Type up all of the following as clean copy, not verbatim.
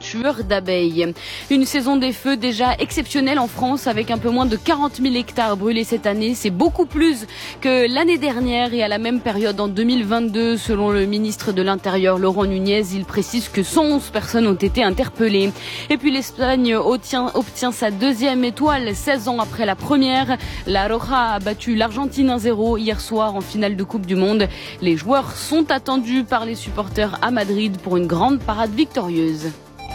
tueurs d'abeilles. Une saison des feux déjà exceptionnelle en France avec un peu moins de 40 000 hectares brûlés cette année. C'est beaucoup plus que l'année dernière et à la même période en 2022. Selon le ministre de l'Intérieur Laurent Nunez, il précise que 111 personnes ont été interpellées. Et puis l'Espagne obtient sa deuxième étoile 16 ans après la première. La Roja a battu l'Argentine 1-0 hier soir en finale de Coupe du Monde. Les joueurs sont attendus par les supporters à Madrid pour une grande parade victorieuse.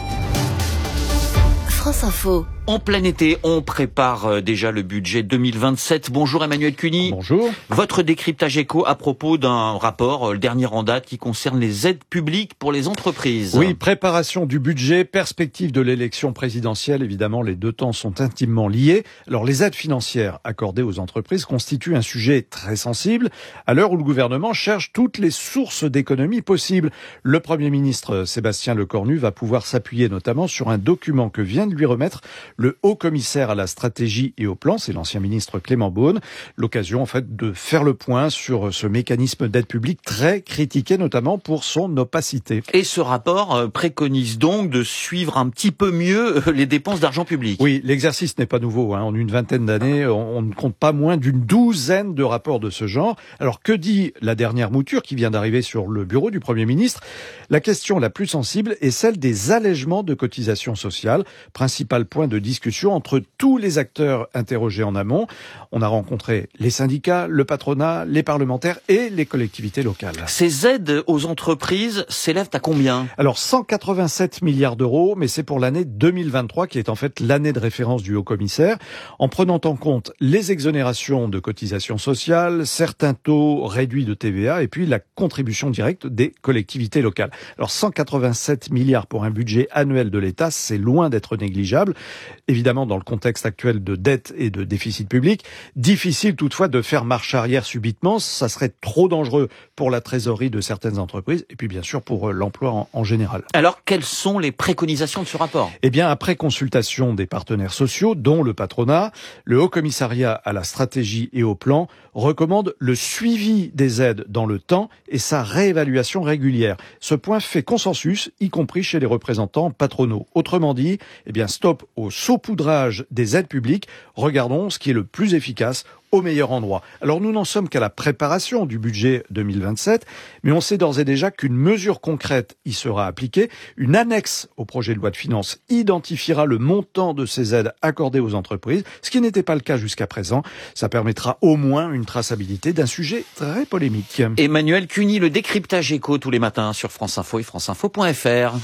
France Info. En plein été, on prépare déjà le budget 2027. Bonjour Emmanuel Cuny. Bonjour. Votre décryptage éco à propos d'un rapport, le dernier en date, qui concerne les aides publiques pour les entreprises. Oui, préparation du budget, perspective de l'élection présidentielle. Évidemment, les deux temps sont intimement liés. Alors, les aides financières accordées aux entreprises constituent un sujet très sensible à l'heure où le gouvernement cherche toutes les sources d'économie possibles. Le Premier ministre Sébastien Lecornu va pouvoir s'appuyer notamment sur un document que vient de lui remettre le haut-commissaire à la stratégie et au plan, c'est l'ancien ministre Clément Beaune. L'occasion, en fait, de faire le point sur ce mécanisme d'aide publique très critiqué, notamment pour son opacité. Et ce rapport préconise donc de suivre un petit peu mieux les dépenses d'argent public. Oui, l'exercice n'est pas nouveau. En une vingtaine d'années, on ne compte pas moins d'une douzaine de rapports de ce genre. Alors, que dit la dernière mouture qui vient d'arriver sur le bureau du Premier ministre ? La question la plus sensible est celle des allègements de cotisations sociales, principal point de discussion entre tous les acteurs interrogés en amont. On a rencontré les syndicats, le patronat, les parlementaires et les collectivités locales. Ces aides aux entreprises s'élèvent à combien ? Alors 187 milliards d'euros, mais c'est pour l'année 2023 qui est en fait l'année de référence du haut-commissaire, en prenant en compte les exonérations de cotisations sociales, certains taux réduits de TVA et puis la contribution directe des collectivités locales. Alors 187 milliards pour un budget annuel de l'État, c'est loin d'être négligeable. Évidemment, dans le contexte actuel de dette et de déficit public, difficile toutefois de faire marche arrière subitement. Ça serait trop dangereux pour la trésorerie de certaines entreprises et puis bien sûr pour l'emploi en général. Alors, quelles sont les préconisations de ce rapport ? Eh bien, après consultation des partenaires sociaux, dont le patronat, le Haut-Commissariat à la stratégie et au plan recommande le suivi des aides dans le temps et sa réévaluation régulière. Ce point fait consensus, y compris chez les représentants patronaux. Autrement dit, eh bien, stop au saupoudrage des aides publiques. Regardons ce qui est le plus efficace au meilleur endroit. Alors nous n'en sommes qu'à la préparation du budget 2027, mais on sait d'ores et déjà qu'une mesure concrète y sera appliquée. Une annexe au projet de loi de finances identifiera le montant de ces aides accordées aux entreprises, ce qui n'était pas le cas jusqu'à présent. Ça permettra au moins une traçabilité d'un sujet très polémique. Emmanuel Cuny, le décryptage éco tous les matins sur France Info et franceinfo.fr.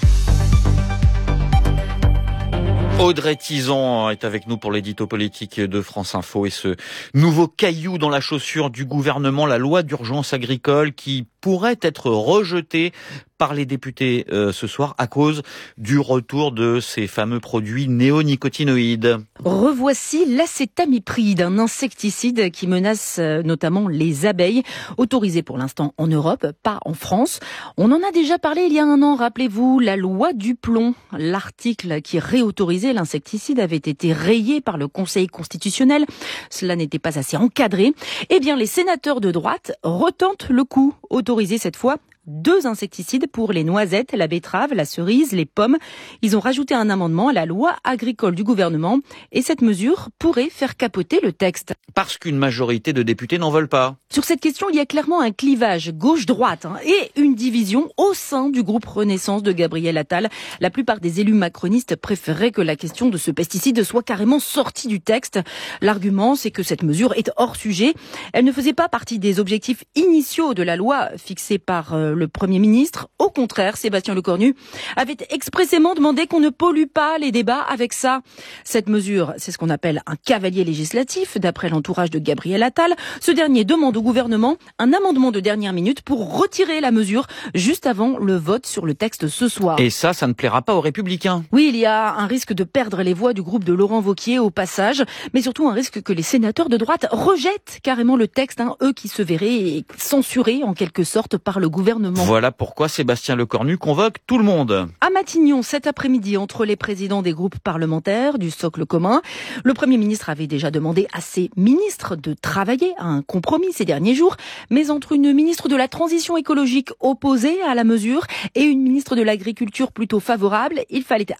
Audrey Tizon est avec nous pour l'édito politique de France Info et ce nouveau caillou dans la chaussure du gouvernement, la loi d'urgence agricole qui pourrait être rejetée par les députés ce soir à cause du retour de ces fameux produits néonicotinoïdes. Revoici l'acétamipride, un insecticide qui menace notamment les abeilles, autorisé pour l'instant en Europe, pas en France. On en a déjà parlé il y a un an, rappelez-vous, la loi du plomb. L'article qui réautorisait l'insecticide avait été rayé par le Conseil constitutionnel. Cela n'était pas assez encadré. Eh bien, les sénateurs de droite retentent le coup, autorisé cette fois 2 insecticides pour les noisettes, la betterave, la cerise, les pommes. Ils ont rajouté un amendement à la loi agricole du gouvernement et cette mesure pourrait faire capoter le texte. Parce qu'une majorité de députés n'en veulent pas. Sur cette question, il y a clairement un clivage gauche-droite et une division au sein du groupe Renaissance de Gabriel Attal. La plupart des élus macronistes préféraient que la question de ce pesticide soit carrément sortie du texte. L'argument, c'est que cette mesure est hors sujet. Elle ne faisait pas partie des objectifs initiaux de la loi fixée par le Premier ministre. Au contraire, Sébastien Lecornu avait expressément demandé qu'on ne pollue pas les débats avec ça. Cette mesure, c'est ce qu'on appelle un cavalier législatif, d'après l'entourage de Gabriel Attal. Ce dernier demande au gouvernement un amendement de dernière minute pour retirer la mesure juste avant le vote sur le texte ce soir. Et ça ne plaira pas aux Républicains. Oui, il y a un risque de perdre les voix du groupe de Laurent Wauquiez au passage, mais surtout un risque que les sénateurs de droite rejettent carrément le texte, eux qui se verraient censurés en quelque sorte par le gouvernement. Voilà pourquoi Sébastien Lecornu convoque tout le monde. À Matignon, cet après-midi, entre les présidents des groupes parlementaires du socle commun, le Premier ministre avait déjà demandé à ses ministres de travailler à un compromis ces derniers jours, mais entre une ministre de la Transition écologique opposée à la mesure et une ministre de l'Agriculture plutôt favorable, il fallait